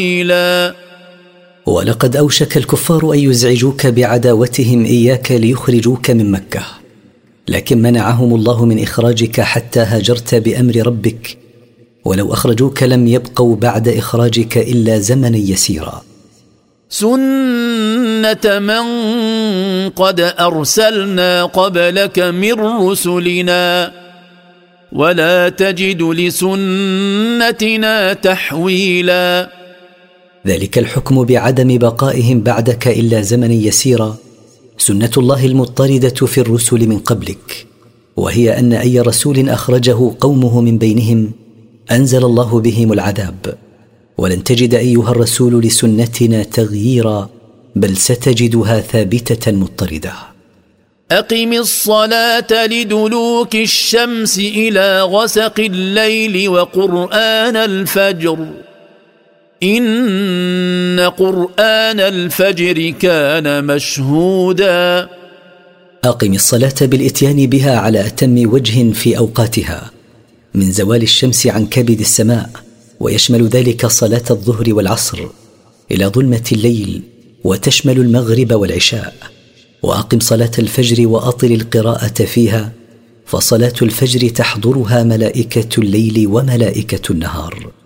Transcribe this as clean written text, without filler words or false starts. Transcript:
ولقد أوشك الكفار أن يزعجوك بعداوتهم إياك ليخرجوك من مكة، لكن منعهم الله من إخراجك حتى هاجرت بأمر ربك، ولو أخرجوك لم يبقوا بعد إخراجك إلا زمنا يسيرا. سنة من قد أرسلنا قبلك من رسلنا ولا تجد لسنتنا تحويلا. ذلك الحكم بعدم بقائهم بعدك إلا زمنا يسيرا سنة الله المضطردة في الرسل من قبلك، وهي أن أي رسول أخرجه قومه من بينهم أنزل الله بهم العذاب، ولن تجد أيها الرسول لسنتنا تغييرا، بل ستجدها ثابتة مضطردة. أقم الصلاة لدلوك الشمس إلى غسق الليل وقرآن الفجر إن قرآن الفجر كان مشهودا. أقم الصلاة بالإتيان بها على أتم وجه في أوقاتها، من زوال الشمس عن كبد السماء، ويشمل ذلك صلاة الظهر والعصر، إلى ظلمة الليل، وتشمل المغرب والعشاء. وأقم صلاة الفجر وأطل القراءة فيها، فصلاة الفجر تحضرها ملائكة الليل وملائكة النهار.